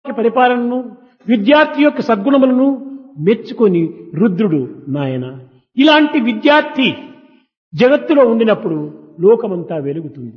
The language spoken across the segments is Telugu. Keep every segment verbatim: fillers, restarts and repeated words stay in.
పరిపాలనను విద్యార్థి యొక్క సద్గుణములను మెచ్చుకొని రుద్రుడు నాయన ఇలాంటి విద్యార్థి జగత్తులో ఉండినప్పుడు లోకమంతా వెలుగుతుంది.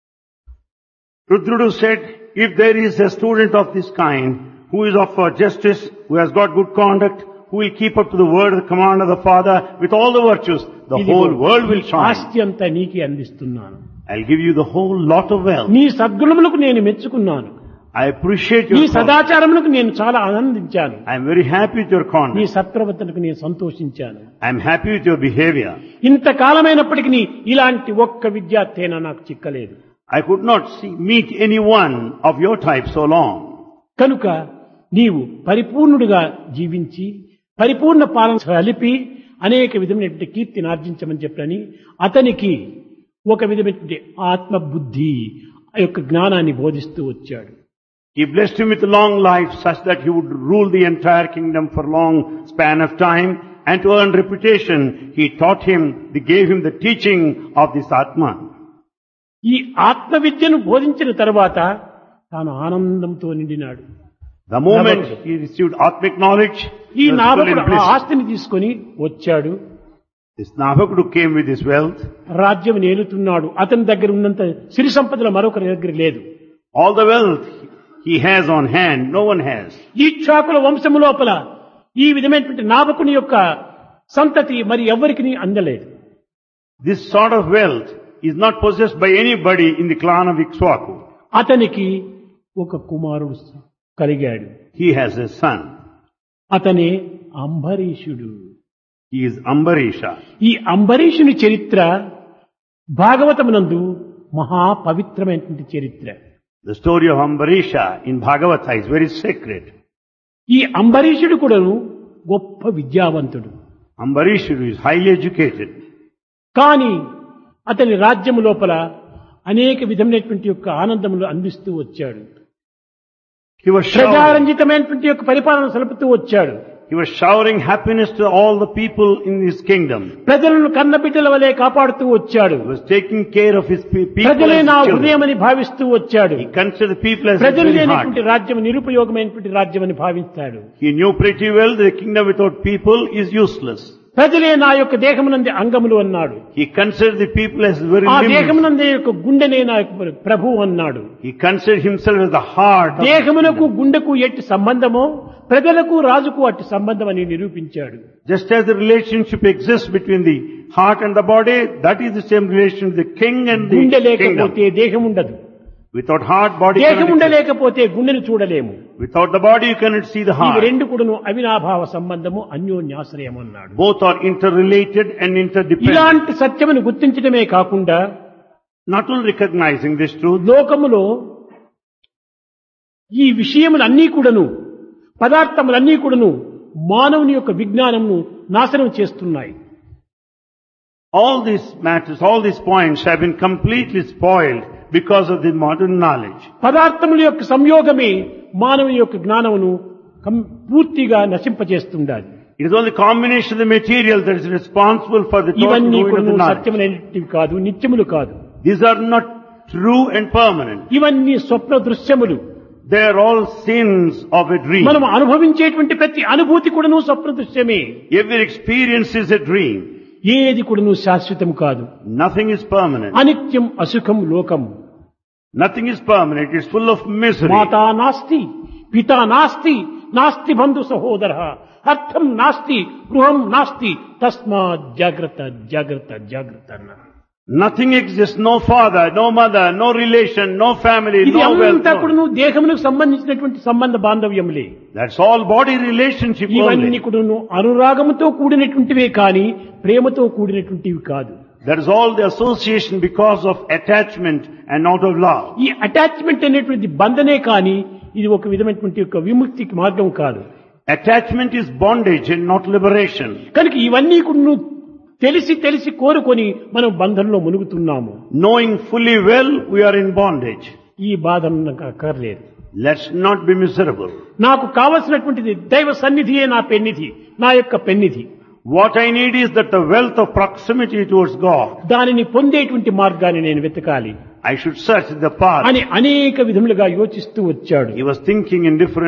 Rudrudu said, if there is a student of this kind who is of uh, justice, who has got good conduct, who will keep up to the word, the command of the Father with all the virtues, the whole world will shine. ఆస్తి అంతా నీకే అందిస్తున్నాను. I'll give you the whole lot of wealth. నీ సద్గుణములకు నేను మెచ్చుకున్నాను. I appreciate నీ your conduct. సదాచారములకు నేను చాలా ఆనందించాను. I'm very happy with your నీ conduct. సత్ప్రవర్తనకు నేను సంతోషించాను. I'm happy with your behavior. ఇంతకాలమైనప్పటికీ ఇలాంటి ఒక్క విద్యార్థి అయినా నాకు చిక్కలేదు. I could not see, meet anyone of your type so long. కనుక నీవు పరిపూర్ణుడిగా జీవించి పరిపూర్ణ పాలన కలిపి అనేక విధమైనటువంటి కీర్తిని ఆర్జించమని చెప్పని అతనికి ఒక విధమైనటువంటి ఆత్మబుద్ధి ఆ యొక్క జ్ఞానాన్ని బోధిస్తూ వచ్చాడు. He blessed him with a long life such that he would rule the entire kingdom for a long span of time, and to earn reputation, he taught him, he gave him the teaching of this Atma. ఈ ఆత్మ విద్యను బోధించిన తర్వాత తాను ఆనందంతో నిండినాడు. The moment he received Atmic knowledge, ఈ he was full నాభకుడు in ఆ bliss. ఆస్తిని తీసుకొని వచ్చాడు. This Navakudu came with his wealth. రాజ్యం ఏలుతున్నాడు. అతని దగ్గర ఉన్నంత సిరి సంపదల మరొకరి దగ్గర లేదు. All the wealth he has on hand, no one has. ఈక్షాకుల వంశము లోపల ఈ విధమైనటువంటి నాభకుని యొక్క సంతతి మరి ఎవరికి అందలేదు. This sort of wealth is not possessed by anybody in the clan of Ikshwaku. అతనికి ఒక కుమారుడు కలిగాడు. He has a son. అతనే అంబరీషుడు. He is Ambarisha. ఈ అంబరీషుని చరిత్ర భాగవతమునందు మహా పవిత్రమైనటువంటి చరిత్ర. The story of Ambarisha in Bhagavata is very sacred. ఈ అంబరీషుడు కూడాను గొప్ప విద్యావంతుడు. Ambarisha is highly educated. కానీ అతని రాజ్యము లోపల అనేక విధమైనటువంటి యొక్క ఆనందములు అందిస్తూ వచ్చాడు. He was showering, ప్రజారంజితమైనటువంటి యొక్క పరిపాలన సలుపుతూ వచ్చాడు. he was showering happiness to all the people in his kingdom. ప్రజలను కన్నబిడ్డల వలె కాపాడుతూ వచ్చాడు. He was taking care of his pe- people ప్రజలే as నా children. హృదయమని భావిస్తూ వచ్చాడు. He considered the people as his ప్రజలు very లేనటువంటి heart. రాజ్యం నిరుపయోగమైనటువంటి రాజ్యం అని భావిస్తాడు. He knew pretty well the kingdom without people is useless. ప్రజలే నా యొక్క దేహమునంది అంగములు అన్నాడు. He considered the people as very ఆ limbs. దేహమునందే యొక్క గుండెనే నా యొక్క ప్రభువు అన్నాడు. He considered himself as the heart of the దేహమునకు kingdom. గుండెకు ఎట్టి సంబంధమో ప్రజలకు రాజుకు అట్టి సంబంధం అని నిరూపించాడు. Just as the relationship exists between the heart and the body, that is the same relation with the king and గుండె the kingdom. లేకపోతే దేహం ఉండదు. Without heart, body దేహం cannot exist. ఉండలేకపోతే గుండెను చూడలేము. Without the body, you cannot see the ఇవి heart. రెండు కూడాను అవినాభావ సంబంధము అన్యోన్యాశ్రయం అన్నాడు. Both are interrelated and interdependent. ఇలాంటి సత్యమును గుర్తించడమే కాకుండా Not only recognizing this truth, లోకములో ఈ విషయములన్నీ కూడాను పదార్థములన్నీ కూడాను మానవుని యొక్క విజ్ఞానమును నాశనం చేస్తున్నాయి. all these matters, all these points have been completely spoiled because of the modern knowledge. పదార్థముల యొక్క సంయోగమే మానవుని యొక్క జ్ఞానమును కం- పూర్తిగా నశింపజేస్తుండాలి. It is only combination of the material that is responsible for the total ఇవన్నీ ruin of కూడాను the knowledge. సత్యమైనటివి కాదు, నిత్యములు కాదు. These are not true and permanent. ఇవన్నీ స్వప్న దృశ్యములు. They are all sins of a dream. మనం అనుభవించేటువంటి ప్రతి అనుభూతి కూడాను స్వప్న దృశ్యమే. Every experience is a dream. ఏది కూడాను శాశ్వతం కాదు. Nothing is permanent. అనిత్యం అసుఖం లోకం. Nothing is permanent. It's full of misery. మాతా నాస్తి, పితా నాస్తి, నాస్తి బంధు సహోదర, అర్థం నాస్తి, గృహం నాస్తి, తస్మాత్ జాగ్రత్త జాగ్రత్త జాగ్రత్త అన్నారు. Nothing exists. No father, no mother, no relation, no family, ఇది no wealth. అంతా no- కూడాను దేహమునకు సంబంధించినటువంటి సంబంధ బాంధవ్యములే. That's all body relationship ఇవన్నీ only. కూడాను అనురాగముతో కూడినటువంటివే కానీ ప్రేమతో కూడినటువంటివి కాదు. That is all the association because of attachment and not of love. ఈ అటాచ్మెంట్ అనేటువంటి బంధనే కానీ ఇది ఒక విధమైనటువంటి యొక్క విముక్తికి మార్గం కాదు. Attachment is bondage and not liberation. కనుక ఇవన్నీ కూడా తెలిసి తెలిసి కోరుకొని మనం బంధంలో మునుగుతున్నాము. Knowing fully well we are in bondage. ఈ బాధను నాకు అక్కర్లేదు. Let's not be miserable. నాకు కావలసినటువంటిది దైవ సన్నిధియే నా పెన్నిధి, నా యొక్క పెన్నిధి. What I need is that the wealth of proximity towards God. దానిని పొందేటువంటి మార్గాన్ని నేను వెతకాలి I should search the path. అని అనేక విధములుగా యోచిస్తూ వచ్చాడు. He was thinking in different